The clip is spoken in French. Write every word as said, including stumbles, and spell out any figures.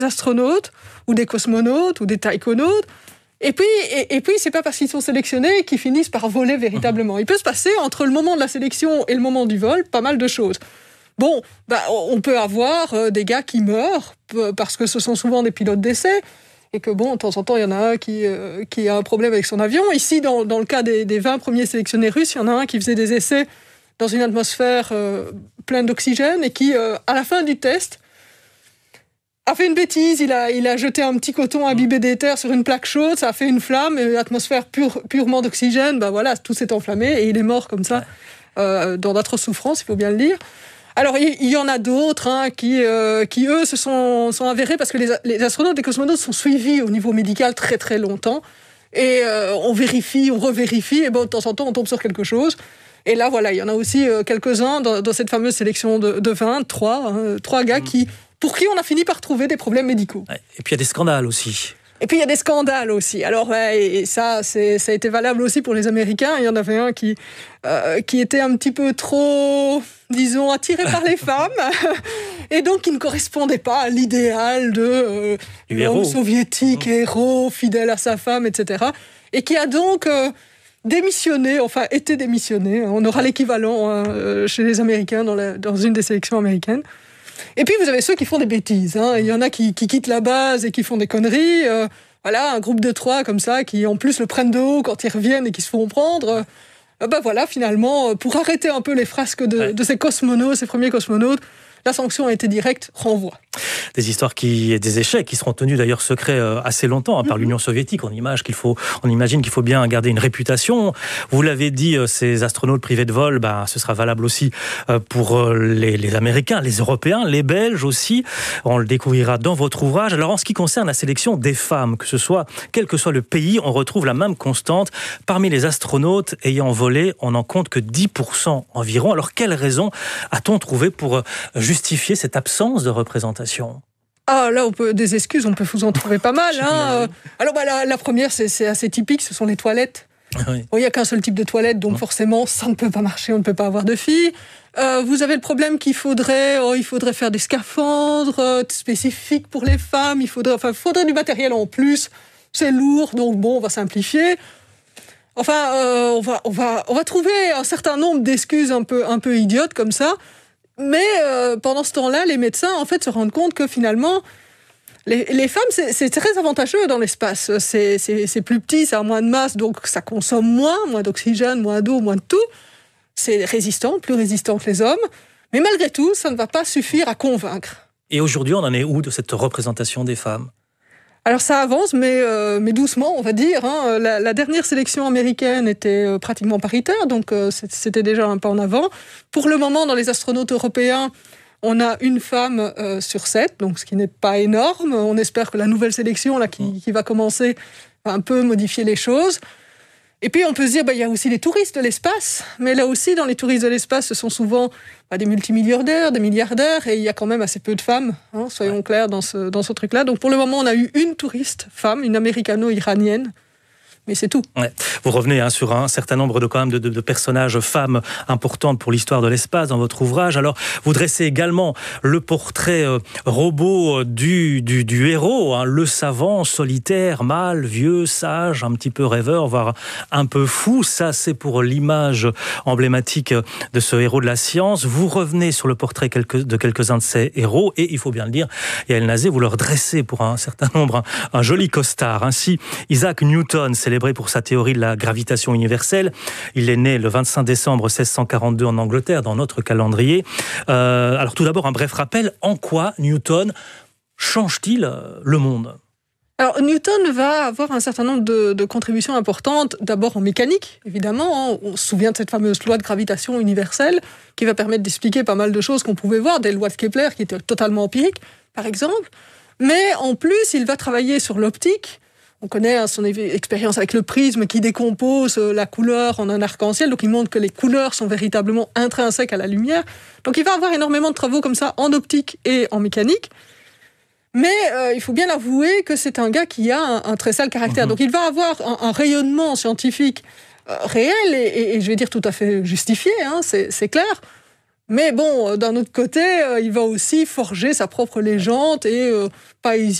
astronautes, ou des cosmonautes, ou des taïkonautes. Et puis, et, et puis, c'est pas parce qu'ils sont sélectionnés qu'ils finissent par voler véritablement. Il peut se passer, entre le moment de la sélection et le moment du vol, pas mal de choses. Bon, bah, on peut avoir euh, des gars qui meurent, parce que ce sont souvent des pilotes d'essai, et que bon, de temps en temps, il y en a un qui, euh, qui a un problème avec son avion. Ici, dans, dans le cas des, des vingt premiers sélectionnés russes, il y en a un qui faisait des essais dans une atmosphère euh, pleine d'oxygène, et qui, euh, à la fin du test, a fait une bêtise. Il a, il a jeté un petit coton imbibé d'éther sur une plaque chaude, ça a fait une flamme, et l'atmosphère pure, purement d'oxygène, ben voilà, tout s'est enflammé, et il est mort comme ça, euh, dans d'atroces souffrances, il faut bien le dire. Alors, il y, y en a d'autres hein, qui, euh, qui, eux, se sont, sont avérés, parce que les, les astronautes et cosmonautes sont suivis au niveau médical très très longtemps, et euh, on vérifie, on revérifie, et bon, de temps en temps, on tombe sur quelque chose. Et là, voilà, il y en a aussi euh, quelques-uns dans, dans cette fameuse sélection de, de vingt, trois, hein, trois gars qui... pour qui on a fini par trouver des problèmes médicaux. Et puis il y a des scandales aussi. Et puis il y a des scandales aussi. Alors ouais, et ça, c'est, ça a été valable aussi pour les Américains. Il y en avait un qui, euh, qui était un petit peu trop, disons, attiré par les femmes, et donc qui ne correspondait pas à l'idéal de euh, l'homme soviétique, mmh. héros, fidèle à sa femme, et cetera. Et qui a donc euh, démissionné, enfin été démissionné. On aura l'équivalent hein, chez les Américains dans, la, dans une des sélections américaines. Et puis, vous avez ceux qui font des bêtises. Hein. Il y en a qui, qui quittent la base et qui font des conneries. Euh, voilà, un groupe de trois comme ça, qui en plus le prennent de haut quand ils reviennent et qui se font prendre. Euh, ben voilà, finalement, pour arrêter un peu les frasques de, ouais. de ces cosmonautes, ces premiers cosmonautes, la sanction a été directe, renvoi. Des histoires qui, des échecs qui seront tenus d'ailleurs secrets assez longtemps hein, par mmh. l'Union soviétique. On imagine qu'il faut, on imagine qu'il faut bien garder une réputation. Vous l'avez dit, ces astronautes privés de vol, ben, ce sera valable aussi pour les, les Américains, les Européens, les Belges aussi. On le découvrira dans votre ouvrage. Alors en ce qui concerne la sélection des femmes, que ce soit, quel que soit le pays, on retrouve la même constante. Parmi les astronautes ayant volé, on n'en compte que dix pour cent environ. Alors quelle raison a-t-on trouvé pour justifier cette absence de représentation ? Ah, là, on peut, des excuses, on peut vous en trouver pas mal. Hein. Alors, bah, la, la première, c'est, c'est assez typique, ce sont les toilettes. Oui. Bon, il n'y a qu'un seul type de toilette, donc non. forcément, ça ne peut pas marcher, on ne peut pas avoir de filles. Euh, vous avez le problème qu'il faudrait, oh, il faudrait faire des scaphandres euh, spécifiques pour les femmes, il faudrait, enfin, faudrait du matériel en plus, c'est lourd, donc bon, on va simplifier. Enfin, euh, on, va, on, va, on va trouver un certain nombre d'excuses un peu, un peu idiotes comme ça. Mais euh, pendant ce temps-là, les médecins en fait se rendent compte que finalement, les, les femmes, c'est, c'est très avantageux dans l'espace. C'est, c'est, c'est plus petit, ça a moins de masse, donc ça consomme moins, moins d'oxygène, moins d'eau, moins de tout. C'est résistant, plus résistant que les hommes. Mais malgré tout, ça ne va pas suffire à convaincre. Et aujourd'hui, on en est où de cette représentation des femmes ? Alors ça avance, mais, euh, mais doucement, on va dire. Hein. La, la dernière sélection américaine était euh, pratiquement paritaire, donc euh, c'était déjà un pas en avant. Pour le moment, dans les astronautes européens, on a une femme euh, sur sept, donc ce qui n'est pas énorme. On espère que la nouvelle sélection là, qui, qui va commencer va un peu modifier les choses. Et puis on peut se dire, bah, y a aussi les touristes de l'espace, mais là aussi, dans les touristes de l'espace, ce sont souvent bah, des multimilliardaires, des milliardaires, et il y a quand même assez peu de femmes, hein, soyons ouais. clairs dans ce, dans ce truc-là. Donc pour le moment, on a eu une touriste femme, une américano-iranienne, mais c'est tout. Ouais. Vous revenez hein, sur un certain nombre de, quand même, de, de, de personnages femmes importantes pour l'histoire de l'espace dans votre ouvrage. Alors, vous dressez également le portrait euh, robot du, du, du héros, hein, le savant, solitaire, mâle, vieux, sage, un petit peu rêveur, voire un peu fou. Ça, c'est pour l'image emblématique de ce héros de la science. Vous revenez sur le portrait quelques, de quelques-uns de ces héros et, il faut bien le dire, Yael Nazé, vous leur dressez pour un certain nombre un, un joli costard. Ainsi, Isaac Newton, c'est célébré pour sa théorie de la gravitation universelle. Il est né le vingt-cinq décembre seize cent quarante-deux en Angleterre, dans notre calendrier. Euh, alors tout d'abord, un bref rappel. En quoi Newton change-t-il le monde ? Alors, Newton va avoir un certain nombre de, de contributions importantes, d'abord en mécanique, évidemment. Hein. On se souvient de cette fameuse loi de gravitation universelle qui va permettre d'expliquer pas mal de choses qu'on pouvait voir, des lois de Kepler qui étaient totalement empiriques, par exemple. Mais en plus, il va travailler sur l'optique. On connaît son expérience avec le prisme qui décompose la couleur en un arc-en-ciel, donc il montre que les couleurs sont véritablement intrinsèques à la lumière. Donc il va avoir énormément de travaux comme ça en optique et en mécanique. Mais euh, il faut bien avouer que c'est un gars qui a un, un très sale caractère. Mmh. Donc il va avoir un, un rayonnement scientifique euh, réel et, et, et je vais dire tout à fait justifié, hein, c'est, c'est clair. Mais bon, d'un autre côté, euh, il va aussi forger sa propre légende et euh, pas hésiter